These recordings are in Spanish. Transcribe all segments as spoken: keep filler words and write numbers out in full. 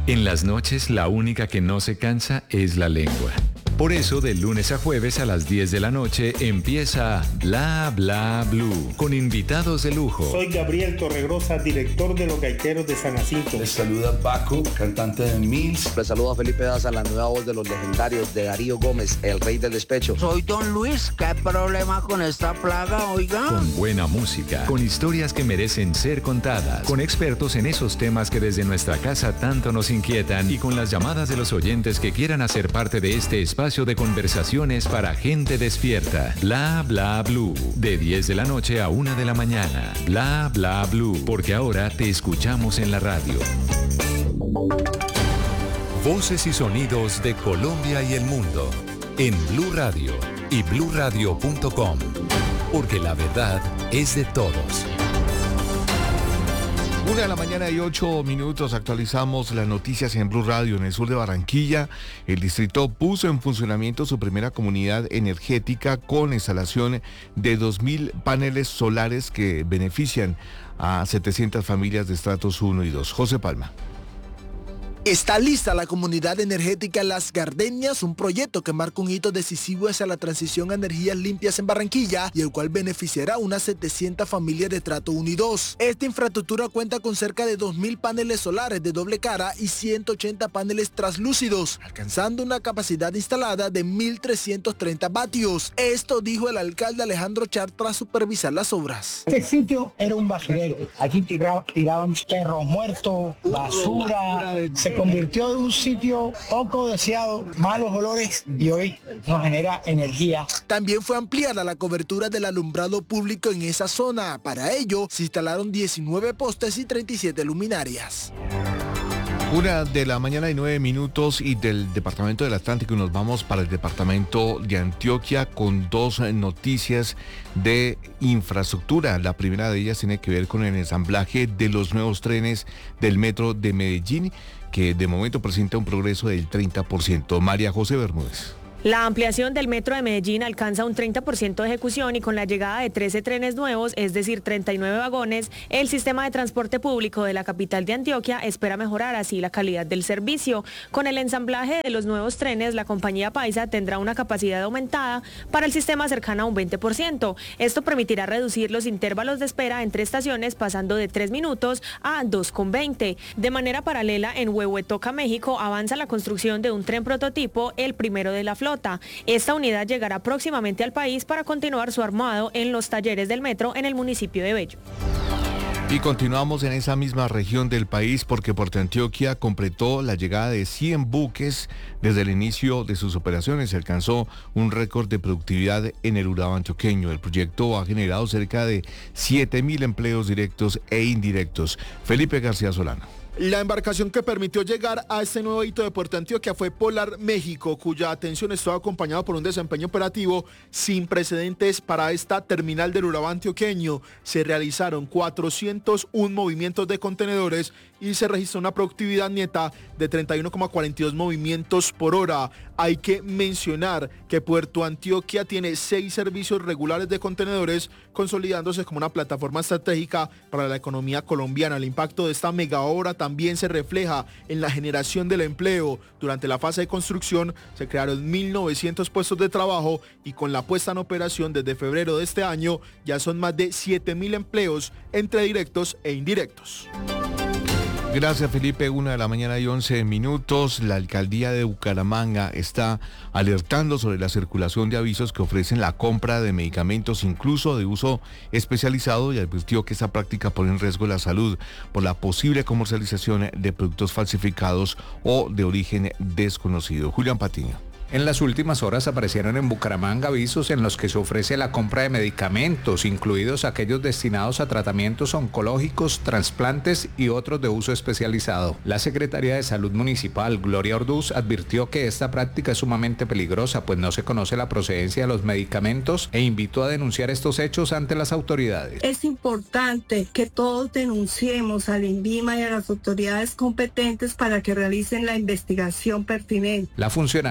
En las noches, la única que no se cansa es la lengua. Por eso, de lunes a jueves a las diez de la noche empieza Bla Bla Blue, con invitados de lujo. Soy Gabriel Torregrosa, director de Los Gaiteros de San Jacinto. Les saluda Paco, cantante de Mills. Les saluda Felipe Daza, la nueva voz de los legendarios de Darío Gómez, el rey del despecho. Soy Don Luis, ¿qué problema con esta plaga, oiga? Con buena música, con historias que merecen ser contadas, con expertos en esos temas que desde nuestra casa tanto nos inquietan y con las llamadas de los oyentes que quieran hacer parte de este espacio de conversaciones para gente despierta. Bla Bla Blue, de diez de la noche a una de la mañana. Bla Bla Blue, porque ahora te escuchamos en la radio. Voces y sonidos de Colombia y el mundo en Blue Radio y blue radio punto com, porque la verdad es de todos. Una de la mañana y ocho minutos, actualizamos las noticias en Blue Radio. En el sur de Barranquilla, el distrito puso en funcionamiento su primera comunidad energética con instalación de dos mil paneles solares que benefician a setecientas familias de estratos uno y dos. José Palma. Está lista la comunidad energética Las Gardenias, un proyecto que marca un hito decisivo hacia la transición a energías limpias en Barranquilla y el cual beneficiará a unas setecientas familias de estrato uno y dos. Esta infraestructura cuenta con cerca de dos mil paneles solares de doble cara y ciento ochenta paneles translúcidos, alcanzando una capacidad instalada de mil trescientos treinta vatios. Esto dijo el alcalde Alejandro Char tras supervisar las obras. Este sitio era un basurero. Aquí tiraban, tiraban perros muertos, basura. Se convirtió de un sitio poco deseado, malos olores, y hoy nos genera energía. También fue ampliada la cobertura del alumbrado público en esa zona. Para ello, se instalaron diecinueve postes y treinta y siete luminarias. Una de la mañana y nueve minutos, y del departamento del Atlántico nos vamos para el departamento de Antioquia con dos noticias de infraestructura. La primera de ellas tiene que ver con el ensamblaje de los nuevos trenes del metro de Medellín, que de momento presenta un progreso del treinta por ciento. María José Bermúdez. La ampliación del metro de Medellín alcanza un treinta por ciento de ejecución y con la llegada de trece trenes nuevos, es decir, treinta y nueve vagones, el sistema de transporte público de la capital de Antioquia espera mejorar así la calidad del servicio. Con el ensamblaje de los nuevos trenes, la compañía paisa tendrá una capacidad aumentada para el sistema cercana a un veinte por ciento. Esto permitirá reducir los intervalos de espera entre estaciones, pasando de tres minutos a dos con veinte. De manera paralela, en Huehuetoca, México, avanza la construcción de un tren prototipo, el primero de la flota. Esta unidad llegará próximamente al país para continuar su armado en los talleres del metro en el municipio de Bello. Y continuamos en esa misma región del país porque Puerto Antioquia completó la llegada de cien buques desde el inicio de sus operaciones. Se alcanzó un récord de productividad en el Urabá antioqueño. El proyecto ha generado cerca de siete mil empleos directos e indirectos. Felipe García Solano. La embarcación que permitió llegar a este nuevo hito de Puerto Antioquia fue Polar México, cuya atención estuvo acompañada por un desempeño operativo sin precedentes para esta terminal del Urabá antioqueño. Se realizaron cuatrocientos uno movimientos de contenedores y se registró una productividad neta de treinta y uno coma cuarenta y dos movimientos por hora. Hay que mencionar que Puerto Antioquia tiene seis servicios regulares de contenedores, consolidándose como una plataforma estratégica para la economía colombiana. El impacto de esta mega obra también se refleja en la generación del empleo. Durante la fase de construcción se crearon mil novecientos puestos de trabajo y con la puesta en operación desde febrero de este año ya son más de siete mil empleos entre directos e indirectos. Gracias, Felipe. Una de la mañana y once minutos. La alcaldía de Bucaramanga está alertando sobre la circulación de avisos que ofrecen la compra de medicamentos, incluso de uso especializado, y advirtió que esta práctica pone en riesgo la salud por la posible comercialización de productos falsificados o de origen desconocido. Julián Patiño. En las últimas horas aparecieron en Bucaramanga avisos en los que se ofrece la compra de medicamentos, incluidos aquellos destinados a tratamientos oncológicos, trasplantes y otros de uso especializado. La Secretaría de Salud Municipal, Gloria Orduz, advirtió que esta práctica es sumamente peligrosa, pues no se conoce la procedencia de los medicamentos, e invitó a denunciar estos hechos ante las autoridades. Es importante que todos denunciemos al INVIMA y a las autoridades competentes para que realicen la investigación pertinente. La funcionaria recordó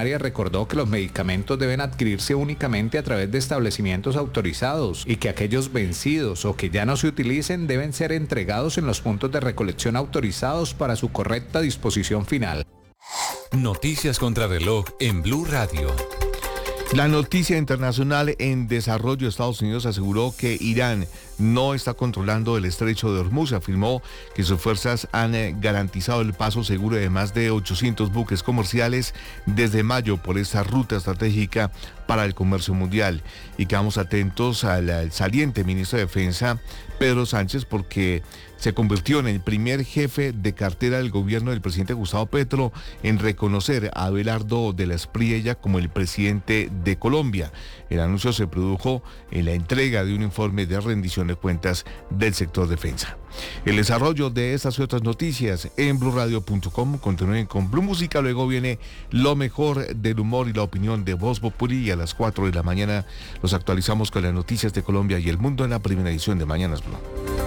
recordó que los medicamentos deben adquirirse únicamente a través de establecimientos autorizados y que aquellos vencidos o que ya no se utilicen deben ser entregados en los puntos de recolección autorizados para su correcta disposición final. Noticias contra reloj en Blue Radio. La noticia internacional en desarrollo: Estados Unidos aseguró que Irán no está controlando el estrecho de Hormuz. Afirmó que sus fuerzas han eh, garantizado el paso seguro de más de ochocientos buques comerciales desde mayo por esta ruta estratégica para el comercio mundial. Y quedamos atentos al, al saliente ministro de Defensa, Pedro Sánchez, porque se convirtió en el primer jefe de cartera del gobierno del presidente Gustavo Petro en reconocer a Abelardo de la Espriella como el presidente de Colombia. El anuncio se produjo en la entrega de un informe de rendición de cuentas del sector defensa. El desarrollo de estas y otras noticias en blue radio punto com. Continúen con Blue Música, luego viene lo mejor del humor y la opinión de Voz Populi, y a las cuatro de la mañana los actualizamos con las noticias de Colombia y el mundo en la primera edición de Mañanas Blue.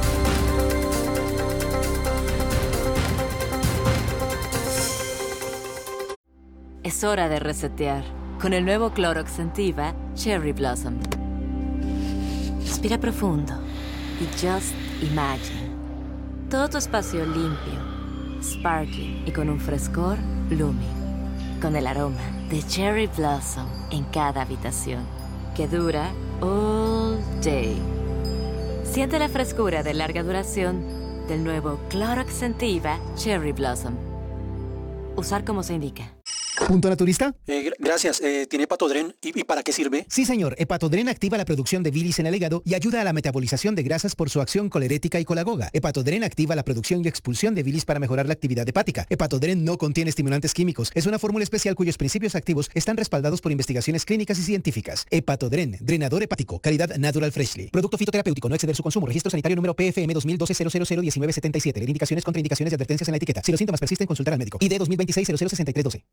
Es hora de resetear con el nuevo Clorox Scentiva Cherry Blossom. Respira profundo y just imagine. Todo tu espacio limpio, sparkling y con un frescor blooming. Con el aroma de Cherry Blossom en cada habitación, que dura all day. Siente la frescura de larga duración del nuevo Clorox Scentiva Cherry Blossom. Usar como se indica. ¿Punto naturista? Eh, gracias. Eh, ¿Tiene Hepatodren? ¿Y, ¿Y para qué sirve? Sí, señor. Hepatodren activa la producción de bilis en el hígado y ayuda a la metabolización de grasas por su acción colerética y colagoga. Hepatodren activa la producción y expulsión de bilis para mejorar la actividad hepática. Hepatodren no contiene estimulantes químicos. Es una fórmula especial cuyos principios activos están respaldados por investigaciones clínicas y científicas. Hepatodren, drenador hepático, calidad Natural Freshly. Producto fitoterapéutico, no exceder su consumo. Registro sanitario número P F M dos mil doce cero cero cero diecinueve setenta y siete. Leer indicaciones, contraindicaciones y advertencias en la etiqueta. Si los síntomas persisten, consultar al médico. I D dos mil veintiséis cero cero sesenta y tres doce.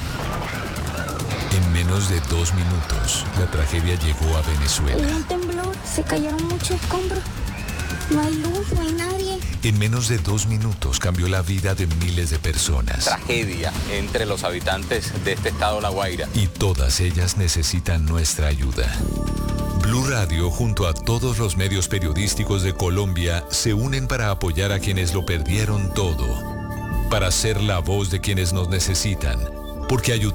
En menos de dos minutos, la tragedia llegó a Venezuela. Hubo un temblor, se cayeron muchos escombros. No hay luz, no hay nadie. En menos de dos minutos cambió la vida de miles de personas. Tragedia entre los habitantes de este estado La Guaira. Y todas ellas necesitan nuestra ayuda. Blue Radio, junto a todos los medios periodísticos de Colombia, se unen para apoyar a quienes lo perdieron todo. Para ser la voz de quienes nos necesitan. Porque ayudar